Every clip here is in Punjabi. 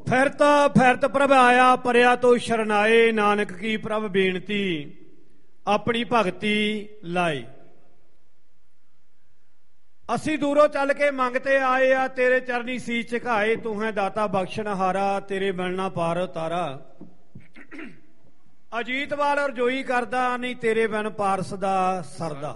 ਫਿਰਤ ਪ੍ਰਭ ਆਇਆ ਪਰਿਆ ਤੋਂ ਸ਼ਰਨਾਏ, ਨਾਨਕ ਕੀ ਪ੍ਰਭ ਬੇਨਤੀ ਆਪਣੀ ਭਗਤੀ ਲਾਈ। ਅਸੀਂ ਦੂਰੋਂ ਚੱਲ ਕੇ ਮੰਗਤੇ ਆਏ ਆ, ਤੇਰੇ ਚਰਨੀ ਸੀਸ ਝੁਕਾਏ। ਤੂੰ ਹੈ ਦਾਤਾ ਬਖਸ਼ਣਹਾਰਾ, ਤੇਰੇ ਮਿਲਣਾ ਪਾਰ ਉਤਾਰਾ। ਅਜੀਤ ਵਾਲ ਰਜੋਈ ਕਰਦਾ, ਨਹੀਂ ਤੇਰੇ ਬਿਨ ਪਾਰਸ ਦਾ ਸਰਦਾ।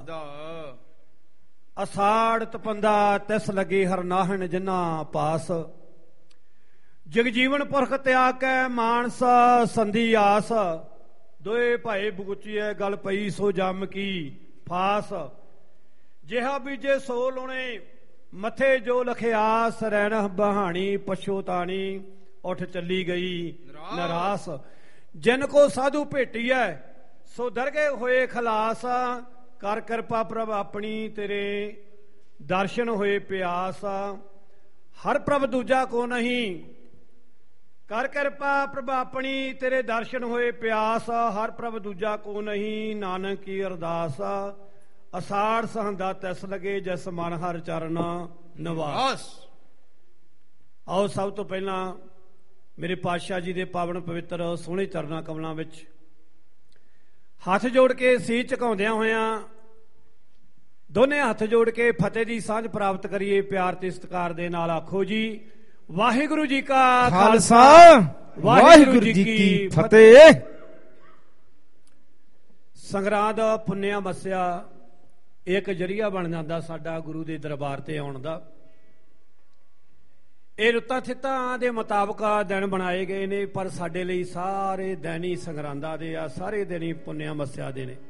ਅਸਾੜ ਤਪੰਦਾ ਤਿਸ ਲੱਗੇ ਹਰਨਾਹਣ ਜਿੰਨਾ ਪਾਸ, ਜਗਜੀਵਨ ਪੁਰਖ ਤਿਆਗ ਕੈ ਮਾਨਸ ਸੰਧੀ ਆਸ। ਦੋਏ ਭਾਏ ਬੁਗਚੀਐ ਗਲ ਪਈ ਸੋ ਜਮ ਕੀ ਫਾਸ, ਜਿਹਾ ਬੀਜੇ ਸੋ ਲਾਉਣੇ ਮੱਥੇ ਜੋ ਲਖਿਆਸ। ਰਹਿਣ ਬਹਾਣੀ ਪਛੋਤਾਣੀ ਉੱਠ ਚੱਲੀ ਗਈ ਨਰਾਸ, ਜਿਨ ਕੋ ਸਾਧੂ ਭੇਟੀਐ ਸੋ ਦਰਗੇ ਹੋਏ ਖਲਾਸ। ਕਰ ਕਿਰਪਾ ਪ੍ਰਭ ਆਪਣੀ ਤੇਰੇ ਦਰਸ਼ਨ ਹੋਏ ਪਿਆਸ, ਹਰ ਪ੍ਰਭ ਦੂਜਾ ਕੋ ਨਹੀਂ। ਕਰ ਕਿਰਪਾ ਪ੍ਰਭ ਆਪਣੀ ਤੇਰੇ ਦਰਸ਼ਨ ਹੋਏ ਪਿਆਸ, ਹਰ ਪ੍ਰਭ ਦੂਜਾ ਕੋ ਨਹੀਂ। ਨਾਨਕ ਕੀ ਅਰਦਾਸ ਅਸਾੜ ਸਹੰਦਾ ਤਿਸ ਲਗੇ, ਜਿਸ ਮਨ ਹਰ ਚਰਨ ਨਿਵਾਸ। ਆਓ ਸਭ ਤੋਂ ਪਹਿਲਾਂ ਮੇਰੇ ਪਾਤਸ਼ਾਹ ਜੀ ਦੇ ਪਾਵਨ ਪਵਿੱਤਰ ਸੋਹਣੇ ਚਰਨਾਂ ਕਮਲਾਂ ਵਿੱਚ ਹੱਥ ਜੋੜ ਕੇ ਸੀਸ ਝੁਕਾਉਂਦਿਆਂ ਹੋਇਆਂ ਦੋਨੇ ਹੱਥ ਜੋੜ ਕੇ ਫਤਿਹ ਦੀ ਸਾਂਝ ਪ੍ਰਾਪਤ ਕਰੀਏ। ਪਿਆਰ ਤੇ ਸਤਿਕਾਰ ਦੇ ਨਾਲ ਆਖੋ ਜੀ, ਵਾਹਿਗੁਰੂ ਜੀ ਕਾ ਖਾਲਸਾ, ਵਾਹਿਗੁਰੂ ਜੀ ਕੀ ਫਤਿਹ। ਸੰਗਰਾਂਦ ਪੁੰਨਿਆ ਮੱਸਿਆ ਇੱਕ ਜਰੀਆ ਬਣ ਜਾਂਦਾ ਸਾਡਾ ਗੁਰੂ ਦੇ ਦਰਬਾਰ ਤੇ ਆਉਣ ਦਾ। ਇਹ ਰੁੱਤਾਂ ਥਿੱਤਾਂ ਦੇ ਮੁਤਾਬਕ ਦਿਨ ਬਣਾਏ ਗਏ ਨੇ, ਪਰ ਸਾਡੇ ਲਈ ਸਾਰੇ ਦਿਨ ਹੀ ਸੰਗਰਾਂਦਾਂ ਦੇ ਆ, ਸਾਰੇ ਦਿਨ ਹੀ ਪੁੰਨਿਆ ਮੱਸਿਆ ਦੇ ਨੇ।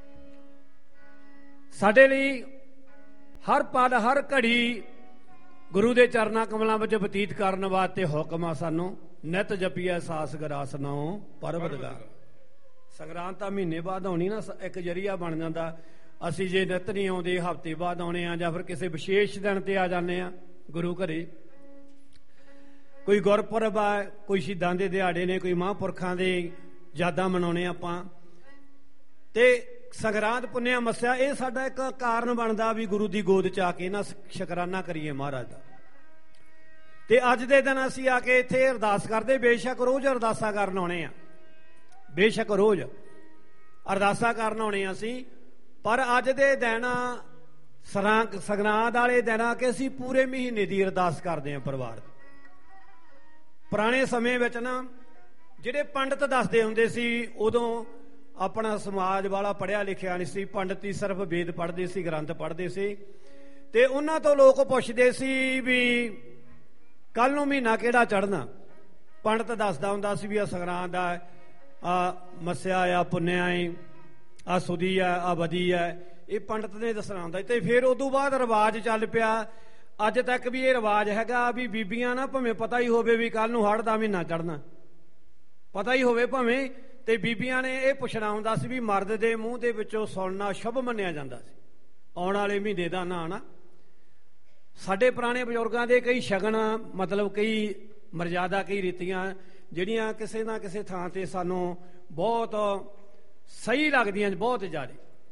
ਸਾਡੇ ਲਈ ਹਰ ਪਲ ਹਰ ਘੜੀ ਗੁਰੂ ਦੇ ਚਰਨਾਂ ਕਮਲਾਂ ਵਿੱਚ ਬਤੀਤ ਕਰਨ ਵਾਸਤੇ ਹੁਕਮ ਆ ਸਾਨੂੰ। ਨਿਤ ਜਪੀਐ ਸਾਸ ਗਰਾਸ ਨਾਉ ਪਰਵਤਗਾਰ। ਸੰਗਰਾਂਦ ਤਾਂ ਮਹੀਨੇ ਬਾਅਦ ਆਉਣੀ ਨਾ, ਇੱਕ ਜਰੀਆ ਬਣ ਜਾਂਦਾ। ਅਸੀਂ ਜੇ ਨਿਤ ਨਹੀਂ ਆਉਂਦੇ ਹਫ਼ਤੇ ਬਾਅਦ ਆਉਣੇ ਆ, ਜਾਂ ਫਿਰ ਕਿਸੇ ਵਿਸ਼ੇਸ਼ ਦਿਨ ਤੇ ਆ ਜਾਂਦੇ ਆ ਗੁਰੂ ਘਰੇ। ਕੋਈ ਗੁਰਪੁਰਬ ਆ, ਕੋਈ ਸ਼ਹੀਦਾਂ ਦੇ ਦਿਹਾੜੇ ਨੇ, ਕੋਈ ਮਹਾਂਪੁਰਖਾਂ ਦੇ ਯਾਦਾਂ ਮਨਾਉਣੇ ਆਪਾਂ। ਤੇ ਸੰਗਰਾਂਦ ਪੁੰਨਿਆ ਮੱਸਿਆ ਇਹ ਸਾਡਾ ਇੱਕ ਕਾਰਨ ਬਣਦਾ ਵੀ ਗੁਰੂ ਦੀ ਗੋਦ ਚ ਆ ਕੇ ਨਾ ਸ਼ੁਕਰਾਨਾ ਕਰੀਏ ਮਹਾਰਾਜ ਦਾ। ਤੇ ਅੱਜ ਦੇ ਦਿਨ ਅਸੀਂ ਆ ਕੇ ਇੱਥੇ ਅਰਦਾਸ ਕਰਦੇ। ਬੇਸ਼ੱਕ ਰੋਜ਼ ਅਰਦਾਸਾਂ ਕਰਨ ਆਉਣੇ ਆ, ਬੇਸ਼ੱਕ ਰੋਜ਼ ਅਰਦਾਸਾਂ ਕਰਨ ਆਉਣੇ ਆ ਅਸੀਂ, ਪਰ ਅੱਜ ਦੇ ਦਿਨ ਸੰਗਰਾਂਦ ਵਾਲੇ ਦਿਨ ਆ ਕੇ ਅਸੀਂ ਪੂਰੇ ਮਹੀਨੇ ਦੀ ਅਰਦਾਸ ਕਰਦੇ ਹਾਂ ਪਰਿਵਾਰ ਦੀ। ਪੁਰਾਣੇ ਸਮੇਂ ਵਿੱਚ ਨਾ ਜਿਹੜੇ ਪੰਡਤ ਦੱਸਦੇ ਹੁੰਦੇ ਸੀ, ਉਦੋਂ ਆਪਣਾ ਸਮਾਜ ਵਾਲਾ ਪੜ੍ਹਿਆ ਲਿਖਿਆ ਨਹੀਂ ਸੀ। ਪੰਡਤ ਹੀ ਸਿਰਫ ਵੇਦ ਪੜ੍ਹਦੇ ਸੀ, ਗ੍ਰੰਥ ਪੜ੍ਹਦੇ ਸੀ, ਤੇ ਉਹਨਾਂ ਤੋਂ ਲੋਕ ਪੁੱਛਦੇ ਸੀ ਵੀ ਕੱਲ ਨੂੰ ਮਹੀਨਾ ਕਿਹੜਾ ਚੜ੍ਹਨਾ। ਪੰਡਤ ਦੱਸਦਾ ਹੁੰਦਾ ਸੀ ਵੀ ਆ ਸੰਗਰਾਂਦ ਆ, ਮੱਸਿਆ ਆ, ਪੁੰਨਿਆ ਏ, ਆ ਸੁਦੀ ਆ, ਆ ਬਦੀ ਆ। ਇਹ ਪੰਡਤ ਨੇ ਦੱਸਣਾ ਹੁੰਦਾ। ਤੇ ਫਿਰ ਉਦੋਂ ਬਾਅਦ ਰਿਵਾਜ ਚੱਲ ਪਿਆ। ਅੱਜ ਤੱਕ ਵੀ ਇਹ ਰਿਵਾਜ ਹੈਗਾ ਵੀ ਬੀਬੀਆਂ ਨਾ ਭਾਵੇਂ ਪਤਾ ਹੀ ਹੋਵੇ ਵੀ ਕੱਲ ਨੂੰ ਹਾੜ ਦਾ ਮਹੀਨਾ ਚੜ੍ਹਨਾ, ਪਤਾ ਹੀ ਹੋਵੇ ਭਾਵੇਂ, ਤੇ ਬੀਬੀਆਂ ਨੇ ਇਹ ਪੁੱਛਣਾ ਹੁੰਦਾ ਸੀ ਵੀ ਮਰਦ ਦੇ ਮੂੰਹ ਦੇ ਵਿੱਚੋਂ ਸੁਣਨਾ ਸ਼ੁਭ ਮੰਨਿਆ ਜਾਂਦਾ ਸੀ ਆਉਣ ਵਾਲੇ ਮਹੀਨੇ ਦਾ ਨਾਂ ਨਾ। ਸਾਡੇ ਪੁਰਾਣੇ ਬਜ਼ੁਰਗਾਂ ਦੇ ਕਈ ਸ਼ਗਨ, ਮਤਲਬ ਕਈ ਮਰਜ਼ਾਦਾ, ਕਈ ਰੀਤੀਆਂ ਜਿਹੜੀਆਂ ਕਿਸੇ ਨਾ ਕਿਸੇ ਥਾਂ ਤੇ ਸਾਨੂੰ ਬਹੁਤ ਸਹੀ ਲੱਗਦੀਆਂ, ਬਹੁਤ ਜ਼ਿਆਦਾ।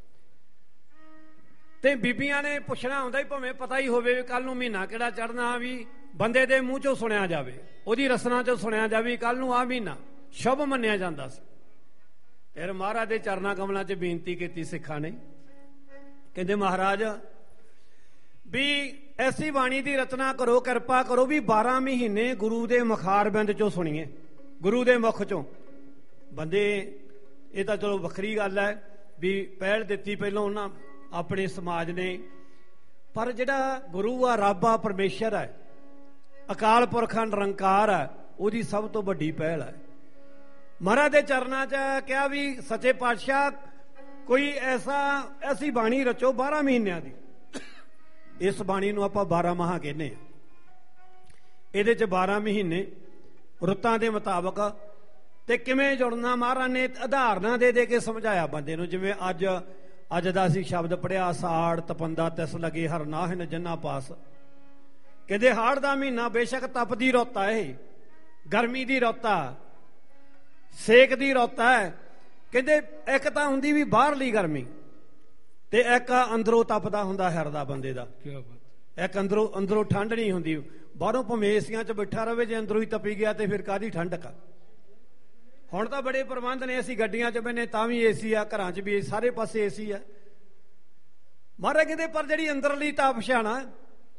ਤੇ ਬੀਬੀਆਂ ਨੇ ਪੁੱਛਣਾ ਹੁੰਦਾ ਭਾਵੇਂ ਪਤਾ ਹੀ ਹੋਵੇ ਕੱਲ ਨੂੰ ਮਹੀਨਾ ਕਿਹੜਾ ਚੜ੍ਹਨਾ, ਵੀ ਬੰਦੇ ਦੇ ਮੂੰਹ ਚੋਂ ਸੁਣਿਆ ਜਾਵੇ, ਉਹਦੀ ਰਸਨਾ ਚੋਂ ਸੁਣਿਆ ਜਾਵੇ ਕੱਲ ਨੂੰ ਆ ਮਹੀਨਾ ਸ਼ੁਭ ਮੰਨਿਆ ਜਾਂਦਾ ਸੀ। ਫਿਰ ਮਹਾਰਾਜ ਦੇ ਚਰਨਾਂ ਕਮਲਾਂ 'ਚ ਬੇਨਤੀ ਕੀਤੀ ਸਿੱਖਾਂ ਨੇ, ਕਹਿੰਦੇ ਮਹਾਰਾਜ ਵੀ ਐਸੀ ਬਾਣੀ ਦੀ ਰਚਨਾ ਕਰੋ, ਕਿਰਪਾ ਕਰੋ ਵੀ 12 ਮਹੀਨੇ ਗੁਰੂ ਦੇ ਮੁਖਾਰਬਿੰਦ ਚੋਂ ਸੁਣੀਏ, ਗੁਰੂ ਦੇ ਮੁਖ ਚੋਂ। ਬੰਦੇ ਇਹ ਤਾਂ ਚਲੋ ਵੱਖਰੀ ਗੱਲ ਹੈ ਵੀ ਪਹਿਲ ਦਿੱਤੀ ਪਹਿਲਾਂ ਉਹਨਾਂ ਆਪਣੇ ਸਮਾਜ ਨੇ, ਪਰ ਜਿਹੜਾ ਗੁਰੂ ਆ, ਰੱਬ ਆ, ਪਰਮੇਸ਼ਰ ਹੈ, ਅਕਾਲ ਪੁਰਖ ਨਿਰੰਕਾਰ ਹੈ, ਉਹਦੀ ਸਭ ਤੋਂ ਵੱਡੀ ਪਹਿਲ ਹੈ। ਮਹਾਰਾਜ ਦੇ ਚਰਨਾਂ 'ਚ ਕਿਹਾ ਵੀ ਸੱਚੇ ਪਾਤਸ਼ਾਹ ਕੋਈ ਐਸੀ ਬਾਣੀ ਰਚੋ 12 ਮਹੀਨਿਆਂ ਦੀ। ਇਸ ਬਾਣੀ ਨੂੰ ਆਪਾਂ 12 ਮਾਹ ਕਹਿੰਦੇ ਹਾਂ। ਇਹਦੇ 'ਚ 12 ਮਹੀਨੇ ਰੁੱਤਾਂ ਦੇ ਮੁਤਾਬਕ। ਤੇ ਕਿਵੇਂ ਜੁੜਨਾ, ਮਹਾਰਾਜ ਨੇ ਉਦਾਹਰਨਾਂ ਦੇ ਕੇ ਸਮਝਾਇਆ ਬੰਦੇ ਨੂੰ। ਜਿਵੇਂ ਅੱਜ ਦਾ ਅਸੀਂ ਸ਼ਬਦ ਪੜ੍ਹਿਆ, ਸਾੜ ਤਪੰਦਾ ਤਿਸ ਲਗੇ ਹਰਨਾਹਨ ਜਿੰਨਾ ਪਾਸ। ਕਹਿੰਦੇ ਹਾੜ ਦਾ ਮਹੀਨਾ ਬੇਸ਼ੱਕ ਤਪਦੀ ਰੁੱਤ ਆ, ਇਹ ਗਰਮੀ ਦੀ ਰੁੱਤ ਆ, ਸੇਕ ਦੀ ਰੁੱਤ ਹੈ। ਕਹਿੰਦੇ ਇੱਕ ਤਾਂ ਹੁੰਦੀ ਵੀ ਬਾਹਰਲੀ ਗਰਮੀ, ਤੇ ਇੱਕ ਅੰਦਰੋਂ ਤਪਦਾ ਹੁੰਦਾ ਹਿਰਦਾ ਬੰਦੇ ਦਾ। ਇੱਕ ਅੰਦਰੋਂ ਠੰਡ ਨਹੀਂ ਹੁੰਦੀ, ਬਾਹਰੋਂ ਭਾਵੇਂ ਏਸੀਆਂ 'ਚ ਬੈਠਾ ਰਵੇ, ਜੇ ਅੰਦਰੋਂ ਹੀ ਤਪੀ ਗਿਆ ਤੇ ਫਿਰ ਕਾਹਦੀ ਠੰਡਕ ਆ। ਹੁਣ ਤਾਂ ਬੜੇ ਪ੍ਰਬੰਧ ਨੇ, ਅਸੀਂ ਗੱਡੀਆਂ 'ਚ ਬੈਠੇ ਤਾਂ ਵੀ ਏਸੀ ਆ, ਘਰਾਂ 'ਚ ਵੀ ਸਾਰੇ ਪਾਸੇ ਏਸੀ ਆ। ਮਹਾਰਾਜ ਕਹਿੰਦੇ ਪਰ ਜਿਹੜੀ ਅੰਦਰਲੀ ਤਾਪਸ਼ ਆ ਨਾ,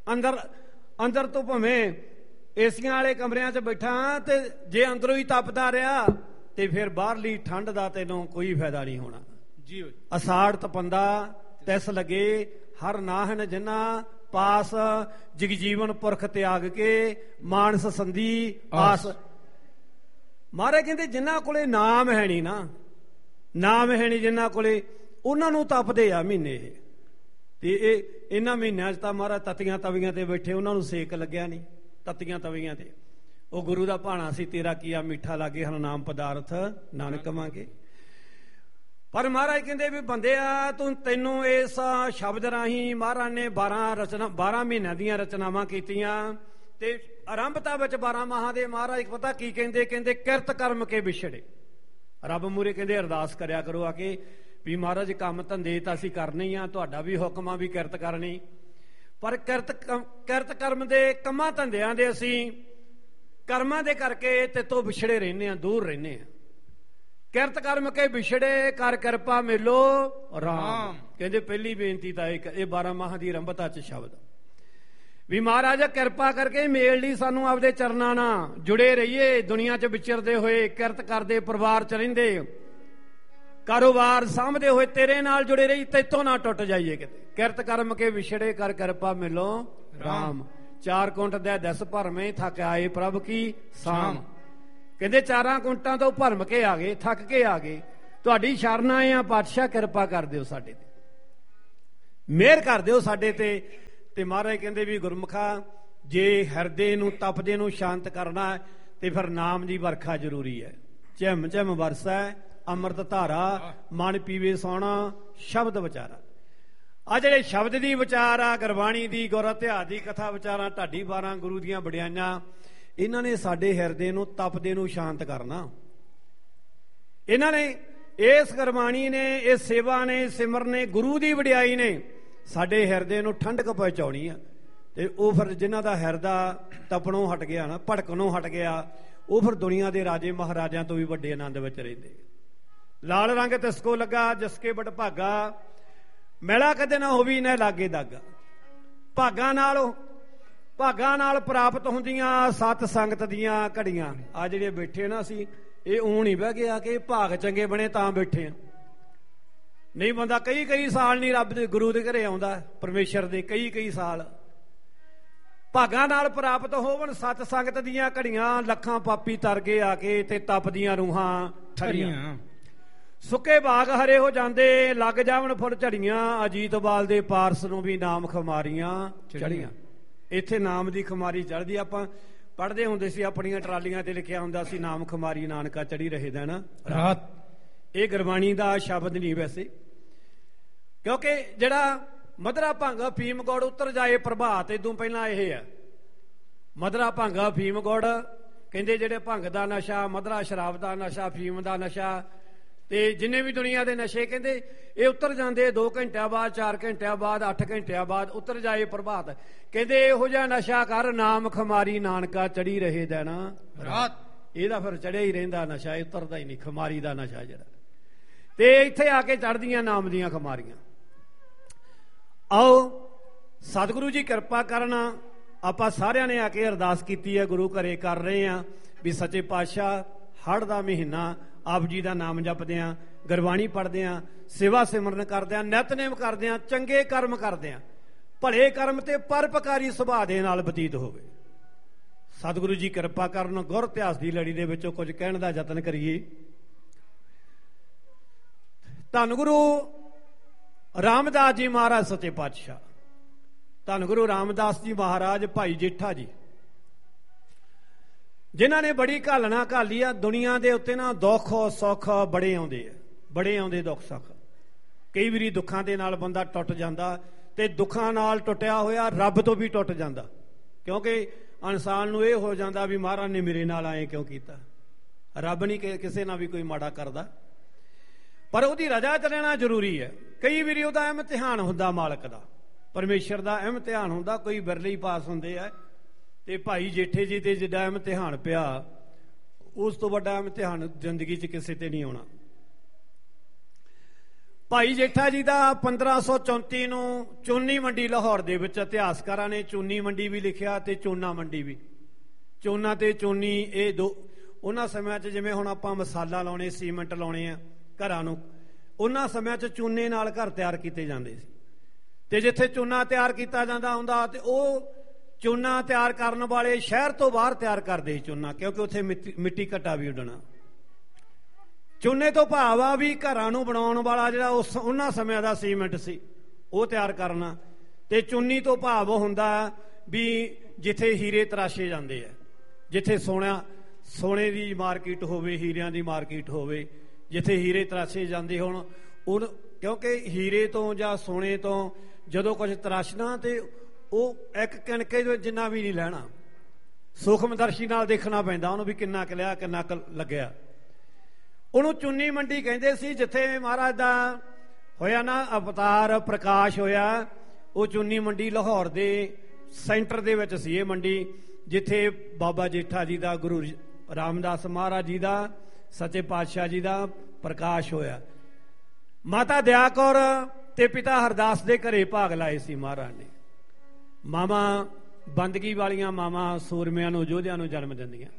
ਅੰਦਰ ਤੋਂ ਭਾਵੇਂ ਏਸੀਆਂ ਵਾਲੇ ਕਮਰਿਆਂ 'ਚ ਬੈਠਾ ਤੇ ਜੇ ਅੰਦਰੋਂ ਹੀ ਤਪਦਾ ਰਿਹਾ ਤੇ ਫਿਰ ਬਾਹਰਲੀ ਠੰਡ ਦਾ ਤੈਨੂੰ ਕੋਈ ਫਾਇਦਾ ਨਹੀਂ ਹੋਣਾ ਜੀ। ਅਸਾੜ ਤਪੰਦਾ ਤਿਸ ਲੱਗੇ, ਹਰ ਨਾਹਨ ਜਿੰਨਾ ਪਾਸ, ਜਗਜੀਵਨ ਪੁਰਖ ਤਿਆਗ ਕੇ, ਮਾਨਸ ਸੰਧੀ ਆਸ। ਮਹਾਰਾਜ ਕਹਿੰਦੇ ਜਿਨ੍ਹਾਂ ਕੋਲੇ ਨਾਮ ਹੈ ਨਹੀਂ ਨਾ, ਨਾਮ ਹੈ ਨਹੀਂ ਜਿਨ੍ਹਾਂ ਕੋਲੇ, ਉਹਨਾਂ ਨੂੰ ਤਪਦੇ ਆ ਮਹੀਨੇ। ਤੇ ਇਹਨਾਂ ਮਹੀਨਿਆਂ 'ਚ ਤਾਂ ਮਹਾਰਾਜ ਤਤੀਆਂ ਤਵੀਆਂ ਤੇ ਬੈਠੇ, ਉਹਨਾਂ ਨੂੰ ਸੇਕ ਲੱਗਿਆ ਨਹੀਂ ਤਤੀਆਂ ਤਵੀਆਂ ਤੇ। ਉਹ ਗੁਰੂ ਦਾ ਭਾਣਾ ਸੀ, ਤੇਰਾ ਕੀਆ ਮਿੱਠਾ ਲਾਗੇ ਹਰ ਨਾਮ ਪਦਾਰਥ ਨਾਨਕ ਮੰਗੇ। ਪਰ ਮਹਾਰਾਜ ਕਹਿੰਦੇ ਵੀ ਬੰਦਿਆ ਤੈਨੂੰ ਇਸ ਸ਼ਬਦ ਰਾਹੀਂ ਮਹਾਰਾਜ ਨੇ 12 ਮਹੀਨਿਆਂ ਦੀਆਂ ਰਚਨਾਵਾਂ ਕੀਤੀਆਂ। ਤੇ ਆਰੰਭਤਾ ਵਿੱਚ 12 ਮਾਹਾਂ ਦੇ ਮਹਾਰਾਜ ਪਤਾ ਕੀ ਕਹਿੰਦੇ, ਕਹਿੰਦੇ ਕਿਰਤ ਕਰਮ ਕੇ ਵਿਛੜੇ। ਰੱਬ ਮੂਹਰੇ ਕਹਿੰਦੇ ਅਰਦਾਸ ਕਰਿਆ ਕਰੋ ਆ ਕੇ ਵੀ ਮਹਾਰਾਜ ਕੰਮ ਧੰਦੇ ਤਾਂ ਅਸੀਂ ਕਰਨੇ ਹੀ ਆ, ਤੁਹਾਡਾ ਵੀ ਹੁਕਮ ਆ ਵੀ ਕਿਰਤ ਕਰਨੀ, ਪਰ ਕਿਰਤ ਕਰਮ ਦੇ ਕੰਮਾਂ ਧੰਦਿਆਂ ਦੇ ਅਸੀਂ ਕਰਮਾਂ ਦੇ ਕਰਕੇ ਤੇ ਤੋਂ ਵਿਛੜੇ ਰਹਿੰਦੇ ਆ, ਦੂਰ ਰਹਿੰਦੇ ਆ। ਕਿਰਤ ਕਰਮ ਕੇ ਵਿਛੜੇ ਕਰ ਕਿਰਪਾ ਮਿਲੋ ਰਾਮ। ਕਹਿੰਦੇ ਪਹਿਲੀ ਬੇਨਤੀ ਤਾਂ ਇਹ 12 ਮਾਹਾਂ ਦੀ ਆਰੰਭਤਾ 'ਚ ਸ਼ਬਦ ਵੀ ਮਹਾਰਾਜ ਕਿਰਪਾ ਕਰਕੇ ਮੇਲ ਲਈ ਸਾਨੂੰ ਆਪਦੇ ਚਰਨਾਂ ਨਾਲ ਜੁੜੇ ਰਹੀਏ, ਦੁਨੀਆ 'ਚ ਵਿਚਰਦੇ ਹੋਏ, ਕਿਰਤ ਕਰਦੇ, ਪਰਿਵਾਰ 'ਚ ਰਹਿੰਦੇ, ਕਾਰੋਬਾਰ ਸਾਂਭਦੇ ਹੋਏ ਤੇਰੇ ਨਾਲ ਜੁੜੇ ਰਹੀ, ਤੇਤੋਂ ਨਾ ਟੁੱਟ ਜਾਈਏ ਕਿਤੇ। ਕਿਰਤ ਕਰਮ ਕੇ ਵਿਛੜੇ ਕਰ ਕਿਰਪਾ ਮਿਲੋ ਰਾਮ। 4 ਕੁੰਟ ਦੇ 10 ਭਰਵੇਂ ਥੱਕ ਆਏ ਪ੍ਰਭ ਕੀ ਸਾਮ। ਕਹਿੰਦੇ 4 ਕੁੰਟਾਂ ਤੋਂ ਭਰਮ ਕੇ ਆ ਗਏ, ਥੱਕ ਕੇ ਆ ਗਏ, ਤੁਹਾਡੀ ਸ਼ਰਨ ਆਏ ਆ ਪਾਤਸ਼ਾਹ, ਕਿਰਪਾ ਕਰ ਦਿਓ ਸਾਡੇ ਤੇ, ਮਿਹਰ ਕਰ ਦਿਓ ਸਾਡੇ ਤੇ। ਤੇ ਮਹਾਰਾਜ ਕਹਿੰਦੇ ਵੀ ਗੁਰਮੁਖਾ ਜੇ ਹਿਰਦੇ ਨੂੰ ਤਪਦੇ ਨੂੰ ਸ਼ਾਂਤ ਕਰਨਾ ਤੇ ਫਿਰ ਨਾਮ ਦੀ ਵਰਖਾ ਜ਼ਰੂਰੀ ਹੈ। ਝਿਮ ਝਿਮ ਵਰਸੈ ਅੰਮ੍ਰਿਤ ਧਾਰਾ, ਮਨ ਪੀਵੇ ਸੋਣਾ ਸ਼ਬਦ ਵਿਚਾਰਾ। ਆ ਜਿਹੜੇ ਸ਼ਬਦ ਦੀ ਵਿਚਾਰ ਆ, ਗੁਰਬਾਣੀ ਦੀ, ਗੁਰ ਇਤਿਹਾਸ ਦੀ ਕਥਾ ਵਿਚਾਰਾਂ, ਢਾਡੀ 12 ਗੁਰੂ ਦੀਆਂ ਵਡਿਆਈਆਂ, ਇਹਨਾਂ ਨੇ ਸਾਡੇ ਹਿਰਦੇ ਨੂੰ ਤਪਦੇ ਨੂੰ ਸ਼ਾਂਤ ਕਰਨਾ। ਇਹਨਾਂ ਨੇ, ਇਸ ਗੁਰਬਾਣੀ ਨੇ, ਇਸ ਸੇਵਾ ਨੇ, ਸਿਮਰਨ ਨੇ, ਗੁਰੂ ਦੀ ਵਡਿਆਈ ਨੇ ਸਾਡੇ ਹਿਰਦੇ ਨੂੰ ਠੰਡਕ ਪਹੁੰਚਾਉਣੀ ਆ। ਤੇ ਉਹ ਫਿਰ ਜਿਨ੍ਹਾਂ ਦਾ ਹਿਰਦਾ ਤਪਣੋਂ ਹਟ ਗਿਆ ਨਾ, ਭੜਕਣੋਂ ਹਟ ਗਿਆ, ਉਹ ਫਿਰ ਦੁਨੀਆ ਦੇ ਰਾਜੇ ਮਹਾਰਾਜਿਆਂ ਤੋਂ ਵੀ ਵੱਡੇ ਆਨੰਦ ਵਿੱਚ ਰਹਿੰਦੇ। ਲਾਲ ਰੰਗ ਤਿਸਕੋ ਲੱਗਾ ਜਿਸਕੇ ਬੜ ਭਾਗਾ, ਮੈਲਾ ਕਦੇ ਨਾ ਹੋਵੀ ਨਾ ਲਾਗੇ ਦਾਗਾ। ਭਾਗਾਂ ਨਾਲ ਪ੍ਰਾਪਤ ਹੁੰਦੀਆਂ ਸਤ ਸੰਗਤ ਦੀਆਂ ਘੜੀਆਂ। ਆ ਜਿਹੜੇ ਬੈਠੇ ਨਾ ਅਸੀਂ, ਇਹ ਊਂ ਨਹੀਂ ਬਹਿ ਗਿਆ ਕਿ ਭਾਗ ਚੰਗੇ ਬਣੇ ਤਾਂ ਬੈਠੇ ਆ। ਨਹੀਂ, ਬੰਦਾ ਕਈ ਸਾਲ ਨਹੀਂ ਰੱਬ ਦੇ ਗੁਰੂ ਦੇ ਘਰੇ ਆਉਂਦਾ, ਪਰਮੇਸ਼ਰ ਦੇ ਕਈ ਸਾਲ। ਭਾਗਾਂ ਨਾਲ ਪ੍ਰਾਪਤ ਹੋਵਣ ਸਤ ਸੰਗਤ ਦੀਆਂ ਘੜੀਆਂ, ਲੱਖਾਂ ਪਾਪੀ ਤਰ ਗਏ ਆ ਕੇ ਤੇ ਤਪਦੀਆਂ ਰੂਹਾਂ ਠਰੀਆਂ। ਸੁੱਕੇ ਬਾਗ ਹਰੇ ਹੋ ਜਾਂਦੇ, ਲੱਗ ਜਾਵਣ ਫੁੱਲ ਝੜੀਆਂ, ਅਜੀਤਵਾਲ ਦੇ ਪਾਰਸ ਨੂੰ ਵੀ ਨਾਮ ਖੁਮਾਰੀਆਂ ਚੜੀਆਂ। ਇੱਥੇ ਨਾਮ ਦੀ ਖੁਮਾਰੀ ਚੜ੍ਹਦੀ। ਆਪਾਂ ਪੜ੍ਹਦੇ ਹੁੰਦੇ ਸੀ, ਆਪਣੀਆਂ ਟਰਾਲੀਆਂ ਤੇ ਲਿਖਿਆ ਹੁੰਦਾ ਸੀ ਨਾਮ ਖੁਮਾਰੀ ਨਾਨਕਾ ਚੜੀ ਰਹੇ ਦਿਨ ਰਾਤ। ਇਹ ਗੁਰਬਾਣੀ ਦਾ ਸ਼ਬਦ ਨਹੀਂ ਵੈਸੇ, ਕਿਉਂਕਿ ਜਿਹੜਾ ਮਧਰਾ ਭੰਗ ਅਫੀਮ ਗੁੜ ਉਤਰ ਜਾਏ ਪ੍ਰਭਾਤ, ਇਦੋਂ ਪਹਿਲਾਂ ਇਹ ਆ ਮਧਰਾ ਭੰਗ ਅਫੀਮ ਗੁੜ। ਕਹਿੰਦੇ ਜਿਹੜੇ ਭੰਗ ਦਾ ਨਸ਼ਾ, ਮਧਰਾ ਸ਼ਰਾਬ ਦਾ ਨਸ਼ਾ, ਅਫੀਮ ਦਾ ਨਸ਼ਾ, ਤੇ ਜਿੰਨੇ ਵੀ ਦੁਨੀਆ ਦੇ ਨਸ਼ੇ ਕਹਿੰਦੇ ਇਹ ਉਤਰ ਜਾਂਦੇ 2 ਘੰਟਿਆਂ ਬਾਅਦ, 4 ਘੰਟਿਆਂ ਬਾਅਦ, 8 ਘੰਟਿਆਂ ਬਾਅਦ ਉਤਰ ਜਾਏ ਪ੍ਰਭਾਤ। ਕਹਿੰਦੇ ਇਹੋ ਜਿਹਾ ਨਸ਼ਾ ਕਰ, ਨਾਮ ਖੁਮਾਰੀ ਨਾਨਕਾ ਚੜੀ ਰਹੇ ਦਿਨ ਰਾਤ। ਇਹਦਾ ਫਿਰ ਚੜਿਆ ਹੀ ਰਹਿੰਦਾ ਨਸ਼ਾ, ਇਹ ਉਤਰਦਾ ਹੀ ਨਹੀਂ, ਖੁਮਾਰੀ ਦਾ ਨਸ਼ਾ ਜਿਹੜਾ। ਤੇ ਇੱਥੇ ਆ ਕੇ ਚੜ੍ਹਦੀਆਂ ਨਾਮ ਦੀਆਂ ਖੁਮਾਰੀਆਂ। ਆਓ ਸਤਿਗੁਰੂ ਜੀ ਕਿਰਪਾ ਕਰਨਾ। ਆਪਾਂ ਸਾਰਿਆਂ ਨੇ ਆ ਕੇ ਅਰਦਾਸ ਕੀਤੀ ਹੈ, ਗੁਰੂ ਘਰੇ ਕਰ ਰਹੇ ਆ ਵੀ ਸੱਚੇ ਪਾਤਸ਼ਾਹ ਹੜ੍ਹ ਦਾ ਮਹੀਨਾ ਆਪ ਜੀ ਦਾ ਨਾਮ ਜਪਦੇ ਆ, ਗੁਰਬਾਣੀ ਪੜ੍ਹਦੇ ਆ, ਸੇਵਾ ਸਿਮਰਨ ਕਰਦੇ ਆ, ਨਿਤਨੇਮ ਕਰਦੇ ਆ, ਚੰਗੇ ਕਰਮ ਕਰਦੇ ਆ, ਭਲੇ ਕਰਮ ਤੇ ਪਰਉਪਕਾਰੀ ਸੁਭਾਅ ਦੇ ਨਾਲ ਬਤੀਤ ਹੋਵੇ। ਸਤਿਗੁਰੂ ਜੀ ਕਿਰਪਾ ਕਰਨ। ਗੁਰ ਇਤਿਹਾਸ ਦੀ ਲੜੀ ਦੇ ਵਿੱਚੋਂ ਕੁਝ ਕਹਿਣ ਦਾ ਯਤਨ ਕਰੀਏ। ਧੰਨ ਗੁਰੂ ਰਾਮਦਾਸ ਜੀ ਮਹਾਰਾਜ ਸੱਚੇ ਪਾਤਸ਼ਾਹ, ਧੰਨ ਗੁਰੂ ਰਾਮਦਾਸ ਜੀ ਮਹਾਰਾਜ, ਭਾਈ ਜੇਠਾ ਜੀ, ਜਿਨ੍ਹਾਂ ਨੇ ਬੜੀ ਘਾਲਣਾ ਘਾਲੀ ਆ ਦੁਨੀਆ ਦੇ ਉੱਤੇ ਨਾ। ਦੁੱਖ ਸੁੱਖ ਬੜੇ ਆਉਂਦੇ ਆ, ਬੜੇ ਆਉਂਦੇ ਦੁੱਖ ਸੁੱਖ। ਕਈ ਵਾਰੀ ਦੁੱਖਾਂ ਦੇ ਨਾਲ ਬੰਦਾ ਟੁੱਟ ਜਾਂਦਾ, ਤੇ ਦੁੱਖਾਂ ਨਾਲ ਟੁੱਟਿਆ ਹੋਇਆ ਰੱਬ ਤੋਂ ਵੀ ਟੁੱਟ ਜਾਂਦਾ, ਕਿਉਂਕਿ ਇਨਸਾਨ ਨੂੰ ਇਹ ਹੋ ਜਾਂਦਾ ਵੀ ਮਹਾਰਾਜ ਨੇ ਮੇਰੇ ਨਾਲ ਐਂ ਕਿਉਂ ਕੀਤਾ। ਰੱਬ ਨਹੀਂ ਕਿਸੇ ਨਾਲ ਵੀ ਕੋਈ ਮਾੜਾ ਕਰਦਾ, ਪਰ ਉਹਦੀ ਰਜ਼ਾ 'ਚ ਰਹਿਣਾ ਜ਼ਰੂਰੀ ਹੈ। ਕਈ ਵਾਰੀ ਉਹਦਾ ਇਮਤਿਹਾਨ ਹੁੰਦਾ, ਮਾਲਕ ਦਾ, ਪਰਮੇਸ਼ਰ ਦਾ ਇਮਤਿਹਾਨ ਹੁੰਦਾ। ਕੋਈ ਬਿਰਲੇ ਹੀ ਪਾਸ ਹੁੰਦੇ ਆ ਤੇ ਭਾਈ ਜੇਠੇ ਜੀ ਤੇ ਜਿਹੜਾ ਇਮਤਿਹਾਨ ਪਿਆ, ਉਸ ਤੋਂ ਵੱਡਾ ਇਮਤਿਹਾਨ ਜ਼ਿੰਦਗੀ 'ਚ ਕਿਸੇ ਤੇ ਨਹੀਂ ਆਉਣਾ। ਭਾਈ ਜੇਠਾ ਜੀ ਦਾ 1534 ਨੂੰ ਚੂਨੀ ਮੰਡੀ ਲਾਹੌਰ ਦੇ ਵਿੱਚ ਇਤਿਹਾਸਕਾਰਾਂ ਨੇ ਚੂਨੀ ਮੰਡੀ ਵੀ ਲਿਖਿਆ ਤੇ ਚੂਨਾ ਮੰਡੀ ਵੀ। ਚੂਨਾ ਤੇ ਚੂਨੀ ਇਹ ਦੋ ਉਹਨਾਂ ਸਮਿਆਂ 'ਚ, ਜਿਵੇਂ ਹੁਣ ਆਪਾਂ ਮਸਾਲਾ ਲਾਉਣੇ, ਸੀਮੈਂਟ ਲਾਉਣੇ ਆ ਘਰਾਂ ਨੂੰ, ਉਹਨਾਂ ਸਮਿਆਂ 'ਚ ਚੂਨੇ ਨਾਲ ਘਰ ਤਿਆਰ ਕੀਤੇ ਜਾਂਦੇ ਸੀ। ਤੇ ਜਿੱਥੇ ਚੂਨਾ ਤਿਆਰ ਕੀਤਾ ਜਾਂਦਾ ਹੁੰਦਾ ਤੇ ਉਹ ਚੂਨਾ ਤਿਆਰ ਕਰਨ ਵਾਲੇ ਸ਼ਹਿਰ ਤੋਂ ਬਾਹਰ ਤਿਆਰ ਕਰਦੇ ਸੀ ਚੂਨਾ, ਕਿਉਂਕਿ ਉੱਥੇ ਮਿੱਟੀ ਘੱਟਾ ਵੀ ਉੱਡਣਾ। ਚੂਨੇ ਤੋਂ ਭਾਵ ਆ ਵੀ ਘਰਾਂ ਨੂੰ ਬਣਾਉਣ ਵਾਲਾ ਜਿਹੜਾ ਉਹਨਾਂ ਸਮਿਆਂ ਦਾ ਸੀਮੈਂਟ ਸੀ ਉਹ ਤਿਆਰ ਕਰਨਾ। ਤੇ ਚੂਨੀ ਤੋਂ ਭਾਵ ਹੁੰਦਾ ਵੀ ਜਿੱਥੇ ਹੀਰੇ ਤਰਾਸ਼ੇ ਜਾਂਦੇ ਆ, ਜਿੱਥੇ ਸੋਨੇ ਦੀ ਮਾਰਕੀਟ ਹੋਵੇ, ਹੀਰਿਆਂ ਦੀ ਮਾਰਕੀਟ ਹੋਵੇ, ਜਿੱਥੇ ਹੀਰੇ ਤਰਾਸ਼ੇ ਜਾਂਦੇ ਹੋਣ। ਕਿਉਂਕਿ ਹੀਰੇ ਤੋਂ ਜਾਂ ਸੋਨੇ ਤੋਂ ਜਦੋਂ ਕੁਝ ਤਰਾਸ਼ਣਾ ਤੇ ਉਹ ਇੱਕ ਕਿਣਕੇ ਜਿੰਨਾ ਵੀ ਨਹੀਂ ਲੈਣਾ, ਸੂਖਮਦਰਸ਼ੀ ਨਾਲ ਦੇਖਣਾ ਪੈਂਦਾ ਉਹਨੂੰ ਵੀ ਕਿੰਨਾ ਕੁ ਲਿਆ, ਕਿੰਨਾ ਕੁ ਲੱਗਿਆ। ਉਹਨੂੰ ਚੂਨੀ ਮੰਡੀ ਕਹਿੰਦੇ ਸੀ। ਜਿੱਥੇ ਮਹਾਰਾਜ ਦਾ ਹੋਇਆ ਨਾ ਅਵਤਾਰ ਪ੍ਰਕਾਸ਼ ਹੋਇਆ, ਉਹ ਚੂਨੀ ਮੰਡੀ ਲਾਹੌਰ ਦੇ ਸੈਂਟਰ ਦੇ ਵਿੱਚ ਸੀ ਇਹ ਮੰਡੀ, ਜਿੱਥੇ ਬਾਬਾ ਜੇਠਾ ਜੀ ਦਾ, ਗੁਰੂ ਰਾਮਦਾਸ ਮਹਾਰਾਜ ਜੀ ਦਾ, ਸੱਚੇ ਪਾਤਸ਼ਾਹ ਜੀ ਦਾ ਪ੍ਰਕਾਸ਼ ਹੋਇਆ। ਮਾਤਾ ਦਇਆ ਕੌਰ ਤੇ ਪਿਤਾ ਹਰਦਾਸ ਦੇ ਘਰੇ ਭਾਗ ਲਾਏ ਸੀ ਮਹਾਰਾਜ ਨੇ। ਮਾਵਾਂ ਬੰਦਗੀ ਵਾਲੀਆਂ ਮਾਵਾਂ ਸੂਰਮਿਆਂ ਨੂੰ, ਯੋਧਿਆਂ ਨੂੰ ਜਨਮ ਦਿੰਦੀਆਂ।